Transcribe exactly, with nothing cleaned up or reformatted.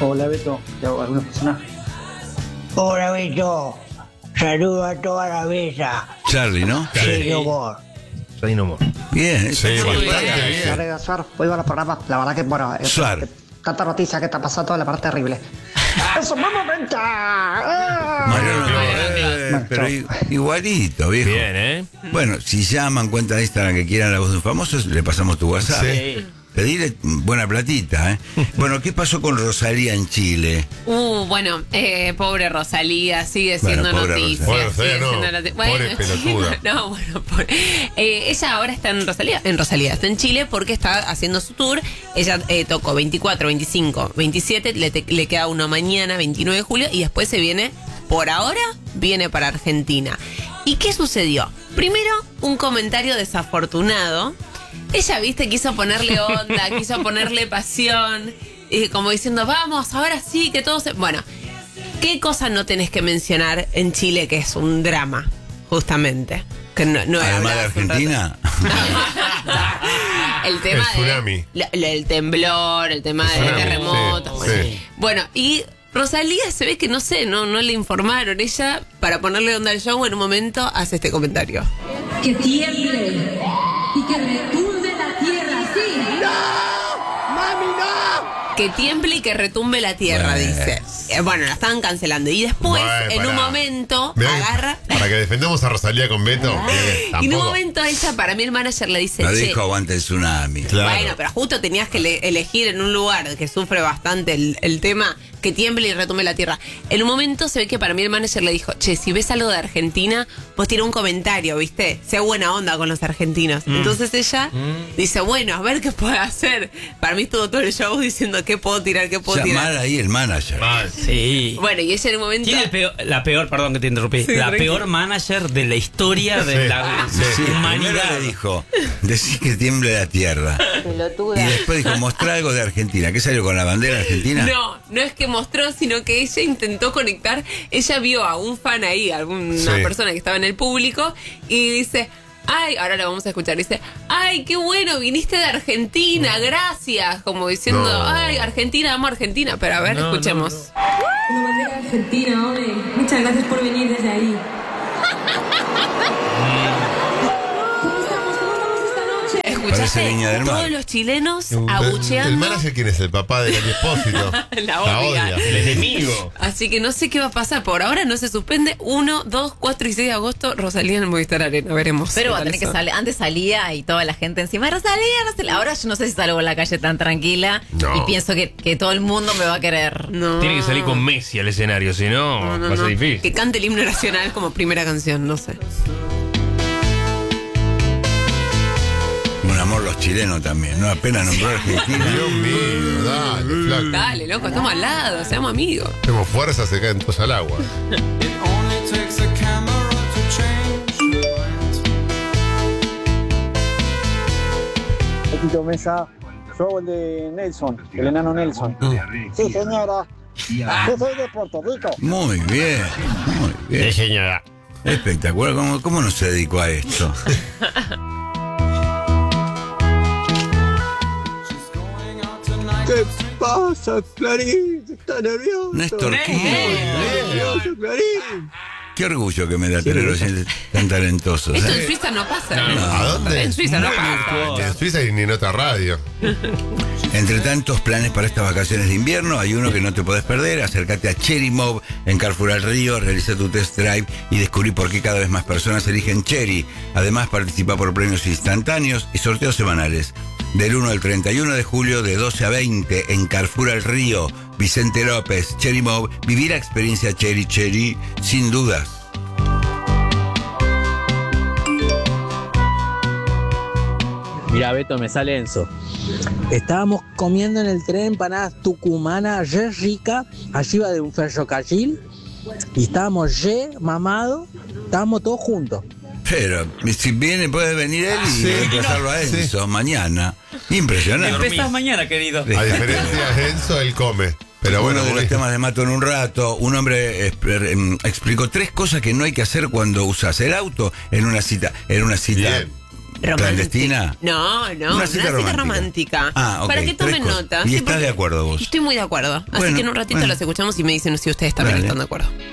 Hola Beto, ¿te hago algunos personajes? Hola Beto, saludo a toda la mesa. Charlie, ¿no? Sí, no more. Charlie no more. Bien, Sí, bastante bien. Larga Suar, voy a los programas, la verdad que bueno, es- Suar. tanta noticia que está pasando, la verdad terrible. ¡Eso, vamos, venta! ¡Ah! Mariano, eh, Bueno, pero chao. i- igualito, viejo. Bien, ¿eh? Bueno, si llaman, cuenta de Instagram que quieran la voz de un famoso, le pasamos tu WhatsApp. Sí. Pedirle buena platita, ¿eh? Bueno, ¿qué pasó con Rosalía en Chile? Uh, bueno, eh, pobre Rosalía, sigue Bueno, siendo pobre noticia. Rosalía. Pobre sigue Rosalía, siendo no. noti- Pobre pelotuda. No, bueno, pobre. Eh, ella ahora está en Rosalía, en Rosalía, está en Chile porque está haciendo su tour. Ella eh, tocó veinticuatro, veinticinco, veintisiete, le, te- le queda uno mañana, veintinueve de julio, y después se viene, por ahora, viene para Argentina. ¿Y qué sucedió? Primero, un comentario desafortunado. Ella, viste, quiso ponerle onda, quiso ponerle pasión, eh, como diciendo, vamos, ahora sí, que todo se... Bueno, ¿qué cosa no tenés que mencionar en Chile que es un drama, justamente? Que no, no Además de hablabas un rato. Argentina. El tema El tsunami. de la- el temblor, el tema El de tsunami, terremotos. sí, bueno. sí. Bueno, y Rosalía se ve que no sé, no, no le informaron. Ella, para ponerle onda al show, en un momento hace este comentario. Que tiemble y que retumbe la tierra, sí. Que tiemble y que retumbe la tierra, Bueno. dice. Eh, bueno, la estaban cancelando. Y después, Bueno, en un pará. momento, Mirá que- agarra. Para que defendamos a Rosalía con Beto. mirá que Y en un tampoco. momento ella, para mí el manager le dice, No che, dijo aguante el tsunami. Claro. bueno, pero justo tenías que le- elegir en un lugar que sufre bastante el, el tema, que tiemble y retumbe la tierra. En un momento se ve que para mí el manager le dijo, che, si ves algo de Argentina, vos tira un comentario, ¿viste? Sea buena onda con los argentinos. Entonces ella dice, bueno, a ver qué puede hacer. Para mí estuvo todo el show diciendo qué puedo tirar, qué O puedo sea, tirar. mal ahí el manager. Mal. Sí. Bueno, y ella en un momento... Tiene el peor- la peor, perdón que te interrumpí, Sí, la tranquilo. peor manager de la historia de Sí, la sí. Sí, humanidad. primero le dijo, decís que tiemble la tierra. Y después dijo, mostrá algo de Argentina. ¿Qué salió con la bandera argentina? No, no es que mostró, sino que ella intentó conectar. Ella vio a un fan ahí, alguna Sí. persona que estaba en el público, y dice, ay, ahora lo vamos a escuchar, dice, ay, qué bueno, viniste de Argentina, gracias, como diciendo, No. ay, Argentina, amo Argentina, pero a ver, No, escuchemos. Una bandera argentina, hombre. Muchas gracias por venir desde ahí. ¿Cómo estamos? ¿Cómo estamos esta noche? Parece ¿Escuchaste? Viña del Mar. Todos los chilenos ¿El abucheando. manager quién es? ¿El papá de Dani Espósito? La odia. El enemigo. Así que no sé qué va a pasar. Por ahora no se suspende. uno, dos, cuatro y seis de agosto, Rosalía en el Movistar Arena. Veremos. Pero va a qué tener que tal salir. Antes salía y toda la gente encima, Rosalía, Rosalía. Ahora yo no sé si salgo en la calle tan tranquila No. y pienso que, que todo el mundo me va a querer. eso. No. Tiene que salir con Messi al escenario, si no, No, no, va a ser no. difícil. Que cante el himno nacional como primera canción, no sé. Un amor los chilenos también, ¿no? Apenas nombró a Argentina. Dios mío, dale, flaco. Dale, loco, estamos al lado, seamos amigos. Tenemos fuerza, se caen todos al agua. Tito Mesa, yo hago el de Nelson, el enano Nelson. Sí, señora. Yo soy de Puerto Rico. Muy bien, muy bien. señora. Espectacular. ¿Cómo, cómo no se dedicó a esto? ¿Qué pasa, Clarín? ¿Está nervioso? Néstor Kirchner. nervioso, Clarín? Qué orgullo que me da tener oyentes tan talentosos. Esto ¿eh? en Suiza no pasa. ¿A dónde? En Suiza no pasa. En Suiza y ni en otra radio. Entre tantos planes para estas vacaciones de invierno, hay uno que no te podés perder. Acércate a Cherry Mob en Carrefour al Río, realiza tu test drive y descubrí por qué cada vez más personas eligen Cherry. Además, participa por premios instantáneos y sorteos semanales. Del uno al treinta y uno de julio, de doce a veinte, en Carrefour al Río, Vicente López, Cherry Mob, vivir la experiencia Cherry Cherry, sin dudas. Mira, Beto, me sale Enzo. Estábamos comiendo en el tren empanadas tucumanas, re rica, allí iba de un ferrocarril, y estábamos re mamados, estábamos todos juntos. Pero si viene, puede venir él y Sí, reemplazarlo a sí. Enzo mañana. Impresionante. Empezás mañana, querido. A diferencia de Enzo, él come. Pero bueno, Uno de muy- los temas de Mato en un rato, un hombre exp- em, explicó tres cosas que no hay que hacer cuando usas el auto en una cita, en una cita Bien. Romántica. ¿Clandestina? No, no, Una cita romántica. romántica. Ah, ok, Para que tres tomen cosas. nota. ¿Y Sí, estás porque de acuerdo vos? Estoy muy de acuerdo. Así Bueno, que en un ratito bueno. las escuchamos y me dicen si ustedes también Dale. están de acuerdo.